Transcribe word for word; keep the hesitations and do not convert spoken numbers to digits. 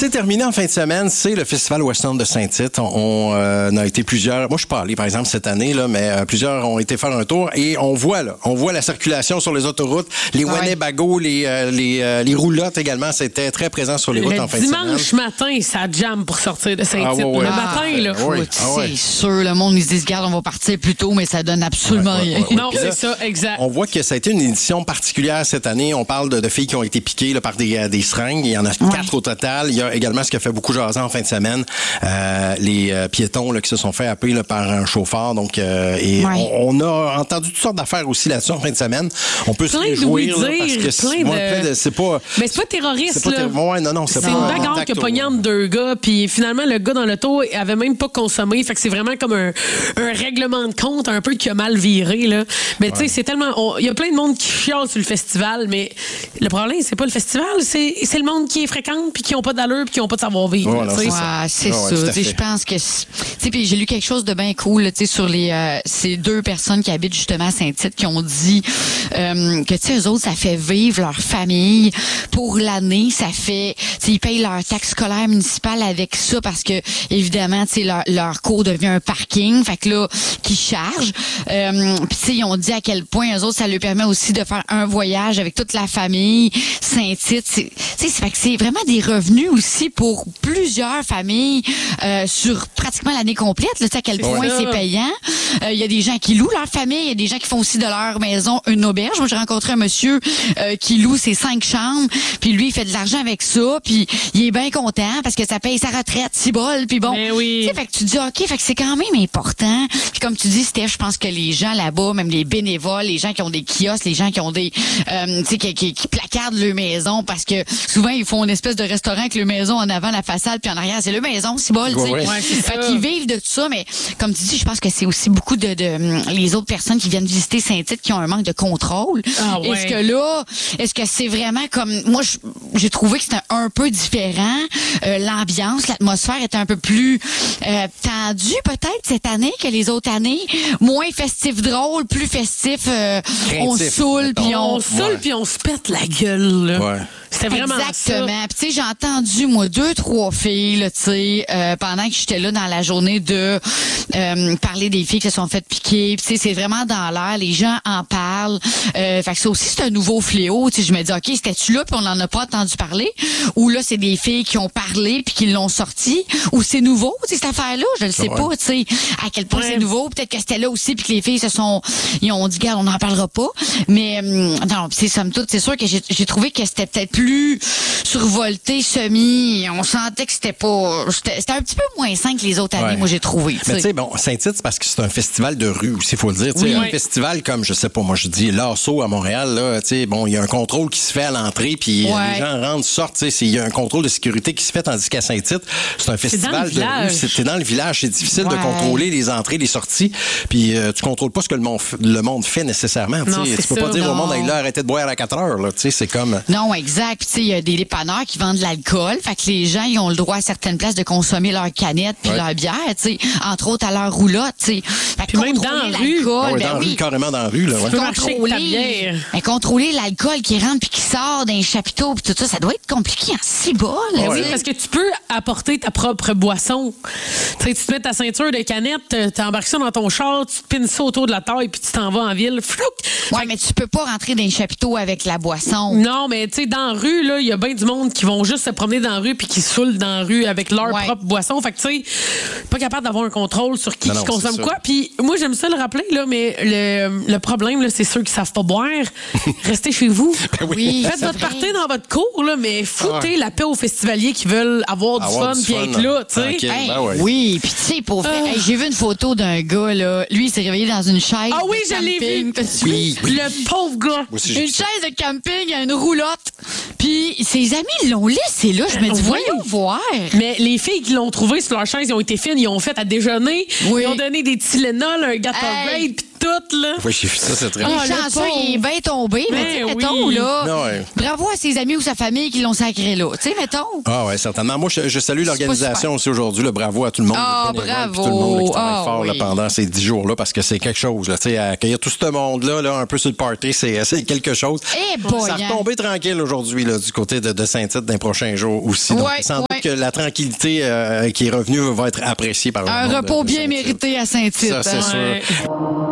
s'est terminé en fin de semaine, c'est le Festival Western de Saint-Tite. On, on euh, a été plusieurs. Moi, je suis pas allé, par exemple, cette année, là, mais euh, plusieurs ont été faire un tour et on voit, là, on voit la circulation sur les autoroutes, les Ouais. Winnebago, les, euh, les, euh, les roulottes également. C'était très présent sur les routes Le en fin de semaine. dimanche matin, ça jam pour sortir de Saint-Tite. Ah, ouais, ouais. Le Ah, matin, là. oui. Écoute, Ah ouais. c'est sûr, le monde, ils se disent, regarde, on va partir plus tôt, mais ça donne absolument Ouais, ouais, rien. ouais, ouais. Non, Puis c'est là, ça, exact. On voit que ça a été une édition particulière cette année. On parle de, de filles qui ont été piquées là, par des, euh, des seringues. Il y en a quatre au total. Il y a également ce qui a fait beaucoup jaser en fin de semaine, euh, les euh, piétons là, qui se sont fait happer là, par un chauffeur. Donc, euh, et Ouais. on, on a entendu toutes sortes d'affaires aussi là-dessus en fin de semaine. On peut se Plein de réjouir là, oui-dire, parce que c'est, plein de- ouais, plein de- c'est pas. Mais c'est pas terroriste, c'est pas là. ter- ouais, non, non, c'est, C'est pas une un bagarre qui a tacto. pogné entre deux gars, puis finalement, le gars dans l'auto avait même pas consommé. Fait que c'est vraiment comme un, un règlement de compte un peu qui a mal viré, là. Mais tu sais, c'est tellement. Il y a plein de monde qui chiale sur le festival, mais le problème, c'est pas le festival, c'est, c'est le monde qui est fréquent, puis qui ont pas d'allure, puis qui ont pas de savoir-vivre. Ouais, non, tu sais. c'est ça. Ouais, c'est Ah ouais, ça. tout à Tu sais, fait. je pense que, c'est- tu sais, puis j'ai lu quelque chose de bien cool, tu sais, sur les euh, ces deux personnes qui habitent justement à Saint-Tite qui ont dit euh, que tu sais, eux autres, ça fait vivre leur famille pour l'année, ça fait, tu sais, ils payent leur taxe scolaire municipale avec ça parce que évidemment, tu sais, leur, leur cours devient un parking, fait que là, qui chargent. Euh, puis tu sais, ils ont dit à quel point eux autres, ça leur permet aussi de faire un voyage avec toute la famille. Saint-Tite, c'est, tu sais, c'est fait que c'est vraiment des revenus aussi pour plusieurs familles euh, sur pratiquement l'année complète. Là, tu sais à quel point ça. c'est payant. Il y a des gens qui louent leur famille, il y a des gens qui font aussi de leur maison une auberge. Moi, j'ai rencontré un monsieur euh, qui loue ses cinq chambres, puis lui, il fait de l'argent avec ça, puis il est bien content parce que ça paye sa retraite, si bol, puis bon. Mais oui. Tu sais, fait que tu dis, OK, fait que c'est quand même important. Puis comme tu dis, Steph, je pense que les gens là-bas, même les bénévoles, les gens qui ont des kiosques, les gens qui ont des, euh, tu sais, qui, qui, qui placardent leur maison parce que souvent, ils font une espèce de restaurant avec leur maison en avant, la façade, puis en arrière, c'est leur maison, si bol, tu sais. Ouais, ouais. Ouais, c'est Fait ça. qu'ils vivent de tout ça, mais comme tu dis, je pense que c'est aussi beaucoup de, de hum, les autres personnes qui viennent visiter Saint-Tite qui ont un manque de contrôle. Ah ouais. Est-ce que là, est-ce que c'est vraiment comme moi, je- j'ai trouvé que c'était un peu différent. Euh, l'ambiance, l'atmosphère était un peu plus euh, tendue peut-être cette année que les autres années. Moins festif drôle, plus festif. euh, on Craintif, saoule puis On on. saoule puis on se pète la gueule, là. Ouais. C'était vraiment Exactement. ça. Puis tu sais, j'ai entendu moi deux trois filles là, tu sais, euh, pendant que j'étais là dans la journée de euh, parler des filles qui se sont faites piquer. Puis tu sais, c'est vraiment dans l'air. Les gens en parlent. Euh, fait que ça aussi c'est un nouveau fléau. Tu sais, je me dis ok, c'était-tu là puis on n'en a pas entendu parler, ou là c'est des filles qui ont parlé puis qui l'ont sorti, ou c'est nouveau, tu sais, cette affaire-là. Je le sais Ouais. pas. Tu sais, à quel point Ouais. c'est nouveau. Peut-être que c'était là aussi puis que les filles se sont, ils ont dit regarde, on n'en parlera pas. Mais hum, non, c'est somme toute, c'est sûr que j'ai, j'ai trouvé que c'était peut-être plus survolté, semi. On sentait que c'était pas. C'était, c'était un petit peu moins sain que les autres années, Ouais. moi, j'ai trouvé. tu Mais sais. tu sais, bon, Saint-Tite, c'est parce que c'est un festival de rue aussi, il faut le dire. Tu sais, Oui. un Oui. festival comme, je sais pas, moi, je dis Lasso à Montréal, là, tu sais, bon, il y a un contrôle qui se fait à l'entrée, puis euh, Ouais. les gens rentrent, sortent, tu sais, il y a un contrôle de sécurité qui se fait, tandis qu'à Saint-Tite, c'est un dans festival le de rue. village. C'est, t'es dans le village, c'est difficile de Ouais. contrôler les entrées, les sorties, puis euh, tu contrôles pas ce que le monde, f- le monde fait nécessairement. Tu Non, sais, c'est tu peux ça. pas dire au Non. monde, hey, là, arrêtez de boire à quatre heures, là, tu sais, c'est comme. Non, exact. Puis, tu sais, il y a des dépanneurs qui vendent de l'alcool. Fait que les gens, ils ont le droit à certaines places de consommer leur canette puis Ouais. leur bière, tu sais. Entre autres, à leur roulotte, tu sais. Fait que Puis même contrôler dans la rue. l'alcool, Ah ouais, ben dans la oui. rue, carrément dans la rue, là, ouais. peux marcher avec ta bière. Ben, contrôler l'alcool qui rentre puis qui sort d'un chapiteau puis tout ça, ça doit être compliqué en six bol. Ben tu oui, sais. parce que tu peux apporter ta propre boisson. Tu sais, tu te mets ta ceinture de canette, tu embarques ça dans ton char, tu te pines ça autour de la taille, puis tu t'en vas en ville. Flouc! Ouais, mais tu peux pas rentrer dans un chapiteau avec la boisson. Non, mais tu sais, dans la rue, là, il y a bien du monde qui vont juste se promener dans la rue puis qui se saoulent dans la rue avec leur Ouais. propre boisson. Fait que tu sais, pas capable d'avoir un contrôle sur qui, Non, qui non, consomme c'est ça. quoi. Puis moi, j'aime ça le rappeler, là, mais le, le problème, là, c'est ceux qui savent pas boire. Restez chez vous. Oui, Faites c'est votre vrai. party dans votre cour, là, mais foutez la paix aux festivaliers qui veulent avoir du Avoir fun du puis fun, être là, tu sais. tranquille. Hey, Ben ouais. Oui, puis tu sais, pour vrai, Ah. hey, j'ai vu une photo d'un gars, là. Lui, il s'est réveillé dans une chaise. Ah oui, de je l'ai camping. vu. T'as-tu Oui, vu? oui. Le pauvre gars. Moi aussi, j'ai Une vu ça. chaise de camping à une roulotte. Puis ses amis l'ont laissé là. Je me dis, Oui. voyons voir. Mais les filles qui l'ont trouvé sur leur chaise, ils ont été fines, ils ont fait à déjeuner, Oui. ils ont donné des Tylenol, un Gatorade, Hey. puis tout, là. Oui, j'ai vu ça, c'est très Il Ah, est le chanceux, pauvre. il est bien tombé, mais, Mais tu sais, mettons, oui. là, Ah ouais. bravo à ses amis ou sa famille qui l'ont sacré là. Tu sais, mettons. Ah ouais, certainement. Moi, je, je salue l'organisation aussi aujourd'hui. Là, bravo à tout le monde. Ah, le bénévole, bravo. puis tout le monde là, qui travaille Ah, fort là, oui. pendant ces dix jours-là parce que c'est quelque chose. Là, tu sais, accueillir tout ce monde-là, là, un peu sur le party, c'est, c'est quelque chose. Eh boy, Ça a hein. retombé tranquille aujourd'hui là, du côté de, de Saint-Tite dans les prochains jours aussi. Donc, Ouais, sans ouais. doute que la tranquillité euh, qui est revenue va être appréciée par le Un monde de- repos de bien Saint-Tite. mérité à Saint-Tite. Ça, c'est hein. sûr. Ouais.